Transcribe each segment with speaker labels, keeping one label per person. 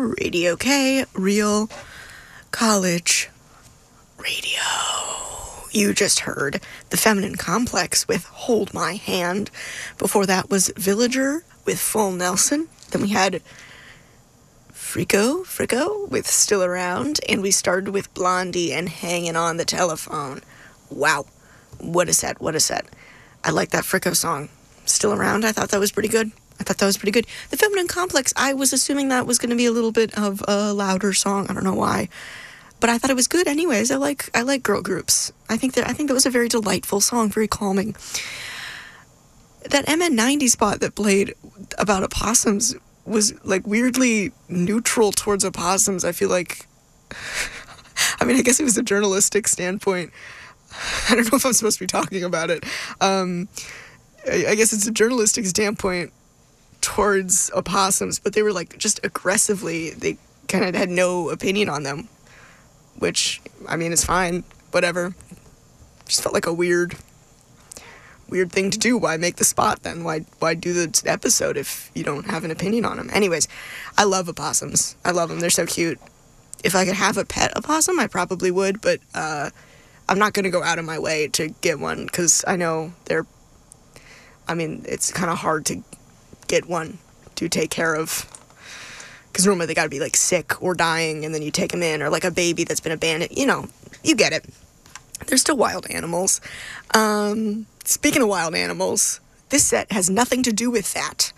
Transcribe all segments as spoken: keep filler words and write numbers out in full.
Speaker 1: Radio K, Real College Radio. You just heard The Feminine Complex with Hold My Hand. Before that was Villager with Full Nelson. Then we had Frico, Frico with Still Around. And we started with Blondie and Hanging on the Telephone. Wow. What a set, what a set. I like that Frico song. Still Around, I thought that was pretty good. I thought that was pretty good. The Feminine Complex, I was assuming that was going to be a little bit of a louder song. I don't know why. But I thought it was good anyways. I like I like girl groups. I think that I think that was a very delightful song, very calming. That M N ninety spot that played about opossums was like weirdly neutral towards opossums. I feel like, I mean, I guess it was a journalistic standpoint. I don't know if I'm supposed to be talking about it. Um, I, I guess it's a journalistic standpoint towards opossums, but they were like just aggressively, they kind of had no opinion on them, which, I mean, is fine, whatever. Just felt like a weird, weird thing to do. Why make the spot then? Why, why do the episode if you don't have an opinion on them? Anyways, I love opossums. I love them. They're so cute. If I could have a pet opossum, I probably would, but uh, I'm not going to go out of my way to get one, because I know they're, I mean, it's kind of hard to get one to take care of, because normally they got to be like sick or dying, and then you take them in, or like a baby that's been abandoned. You know, you get it. They're still wild animals. Um, speaking of wild animals, this set has nothing to do with that.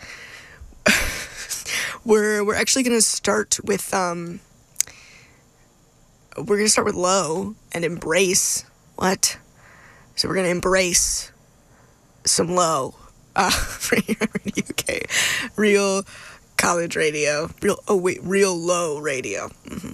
Speaker 1: we're we're actually gonna start with um. We're gonna start with Low and Embrace. What? So we're gonna embrace some Low. Uh, for here on U K, Real College Radio, real, oh wait, Real Low Radio. Mm-hmm.